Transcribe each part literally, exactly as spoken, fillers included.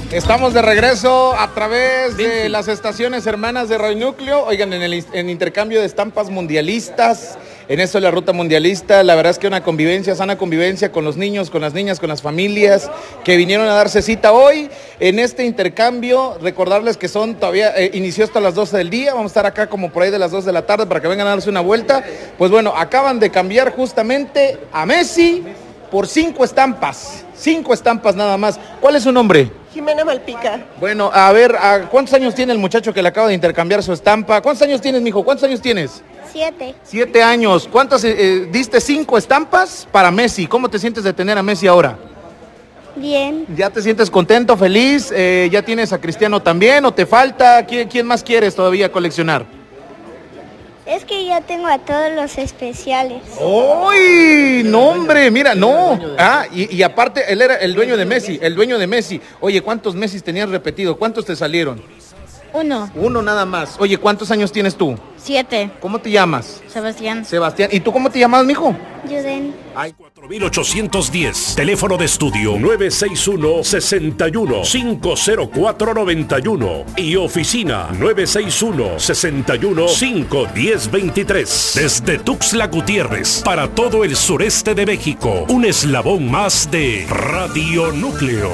Estamos de regreso a través de las estaciones hermanas de Radio Núcleo. Oigan, en el en intercambio de estampas mundialistas, en esto de la ruta mundialista, la verdad es que una convivencia, sana convivencia con los niños, con las niñas, con las familias que vinieron a darse cita hoy. En este intercambio, recordarles que son todavía, eh, inició hasta las doce del día, vamos a estar acá como por ahí de las dos de la tarde para que vengan a darse una vuelta. Pues bueno, acaban de cambiar justamente a Messi por cinco estampas, cinco estampas nada más. ¿Cuál es su nombre? Jimena Malpica. Bueno, a ver, ¿a ¿cuántos años tiene el muchacho que le acaba de intercambiar su estampa? ¿Cuántos años tienes, mijo? ¿Cuántos años tienes? Siete. Siete años. ¿Cuántas eh, diste cinco estampas para Messi? ¿Cómo te sientes de tener a Messi ahora? Bien. ¿Ya te sientes contento, feliz? Eh, ¿Ya tienes a Cristiano también o te falta? ¿Quién, quién más quieres todavía coleccionar? Es que ya tengo a todos los especiales. ¡Uy! No, hombre, mira, no. Ah, y, y aparte, él era el dueño de Messi, el dueño de Messi. Oye, ¿cuántos Messi tenías repetido? ¿Cuántos te salieron? Uno. Uno nada más. Oye, ¿cuántos años tienes tú? Siete. ¿Cómo te llamas? Sebastián. Sebastián. ¿Y tú cómo te llamas, mijo? Yuden. cuatro mil ochocientos diez. Teléfono de estudio nueve seis uno, seis uno, cinco cero cuatro, nueve uno y oficina nueve seis uno, seis uno, cinco uno cero, dos tres. Desde Tuxtla Gutiérrez para todo el sureste de México, un eslabón más de Radio Núcleo.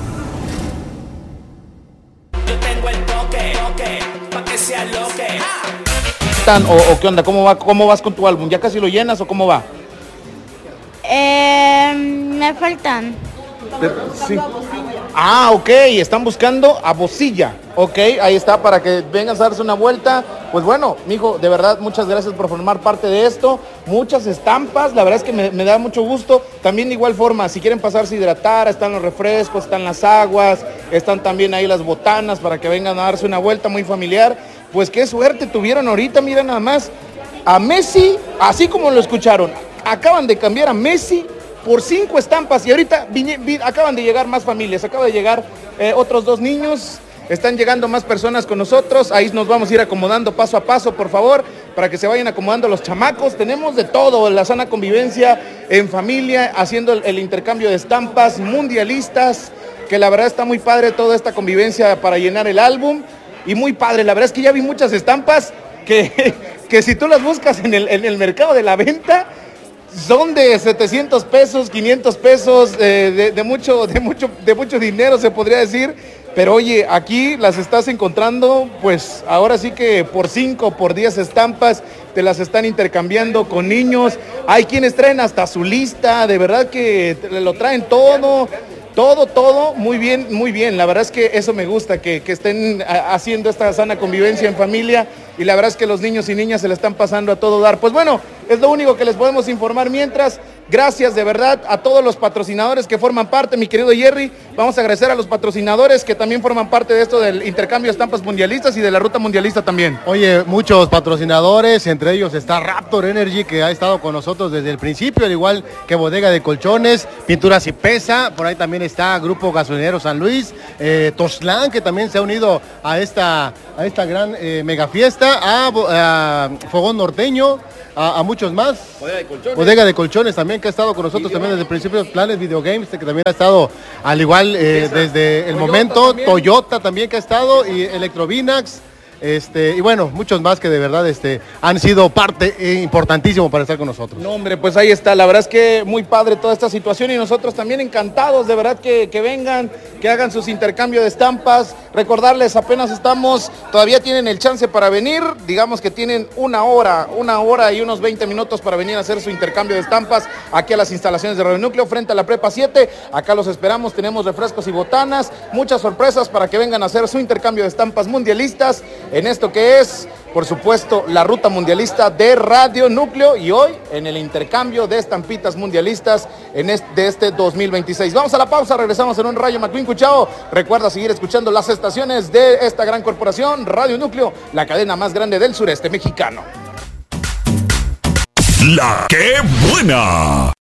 ¿O, o qué onda? ¿Cómo va? ¿Cómo vas con tu álbum? ¿Ya casi lo llenas o cómo va? Eh, me faltan. Sí. Ah, ok, están buscando a Bocilla. Ok, ahí está, para que vengas a darse una vuelta. Pues bueno, mijo, de verdad, muchas gracias por formar parte de esto. Muchas estampas, la verdad es que me, me da mucho gusto. También de igual forma, si quieren pasarse a hidratar, están los refrescos, están las aguas, están también ahí las botanas para que vengan a darse una vuelta muy familiar. Pues qué suerte tuvieron ahorita, mira nada más. A Messi, así como lo escucharon, acaban de cambiar a Messi por cinco estampas y ahorita vi, vi, acaban de llegar más familias, acaba de llegar eh, otros dos niños, están llegando más personas con nosotros, ahí nos vamos a ir acomodando paso a paso, por favor, para que se vayan acomodando los chamacos. Tenemos de todo, la sana convivencia en familia, haciendo el, el intercambio de estampas mundialistas, que la verdad está muy padre toda esta convivencia para llenar el álbum, y muy padre, la verdad es que ya vi muchas estampas que, que si tú las buscas en el, en el mercado de la venta, son de setecientos pesos, quinientos pesos, eh, de, de, mucho, de, mucho, de mucho dinero se podría decir, pero oye, aquí las estás encontrando, pues ahora sí que por cinco, por diez estampas, te las están intercambiando con niños. Hay quienes traen hasta su lista, de verdad que lo traen todo. Todo, todo, muy bien, muy bien. La verdad es que eso me gusta, que, que estén a, haciendo esta sana convivencia en familia, y la verdad es que los niños y niñas se la están pasando a todo dar. Pues bueno, es lo único que les podemos informar mientras. Gracias de verdad a todos los patrocinadores que forman parte, mi querido Jerry. Vamos a agradecer a los patrocinadores que también forman parte de esto del intercambio de estampas mundialistas y de la ruta mundialista también. Oye, muchos patrocinadores, entre ellos está Raptor Energy, que ha estado con nosotros desde el principio, al igual que Bodega de Colchones, Pinturas y Pesa, por ahí también está Grupo Gasolinero San Luis, eh, Tostlán, que también se ha unido a esta, a esta gran eh, mega fiesta, a, a Fogón Norteño, a, a muchos más. Bodega de Colchones. Bodega de Colchones también, que ha estado con nosotros también desde el principio, Planes Videogames, que también ha estado al igual eh, desde el Toyota momento, también. Toyota también que ha estado, y Electrovinax. Este, y bueno, muchos más que de verdad este, han sido parte eh, importantísimo para estar con nosotros. No, hombre, pues ahí está, la verdad es que muy padre toda esta situación, y nosotros también encantados de verdad que, que vengan, que hagan sus intercambios de estampas. Recordarles, apenas estamos, todavía tienen el chance para venir, digamos que tienen una hora, una hora y unos veinte minutos para venir a hacer su intercambio de estampas aquí a las instalaciones de Radio Núcleo, frente a la Prepa siete. Acá los esperamos, tenemos refrescos y botanas, muchas sorpresas para que vengan a hacer su intercambio de estampas mundialistas en esto que es, por supuesto, la ruta mundialista de Radio Núcleo, y hoy en el intercambio de estampitas mundialistas en este, de este dos mil veintiséis. Vamos a la pausa, regresamos en un Rayo McQueen Cuchao. Recuerda seguir escuchando las estaciones de esta gran corporación, Radio Núcleo, la cadena más grande del sureste mexicano. La ¡Qué buena!